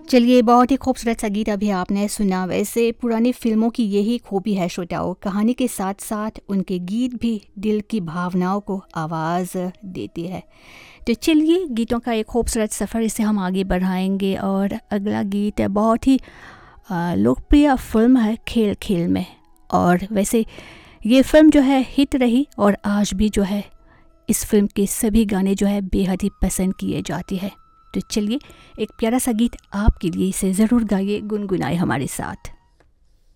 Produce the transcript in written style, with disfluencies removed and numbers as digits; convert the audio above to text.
चलिए, बहुत ही खूबसूरत सा गीत अभी आपने सुना। वैसे पुरानी फ़िल्मों की यही खूबी है श्रोताओं, कहानी के साथ-साथ उनके गीत भी दिल की भावनाओं को आवाज़ देती है। तो चलिए, गीतों का एक खूबसूरत सफ़र इसे हम आगे बढ़ाएँगे और अगला गीत है बहुत ही लोकप्रिय फ़िल्म है खेल खेल में। और वैसे ये फ़िल्म जो है हिट रही और आज भी जो है इस फ़िल्म के सभी गाने जो है बेहद ही पसंद किए जाते हैं। तो चलिए, एक प्यारा सा गीत आपके लिए, इसे ज़रूर गाइए, गुनगुनाए हमारे साथ।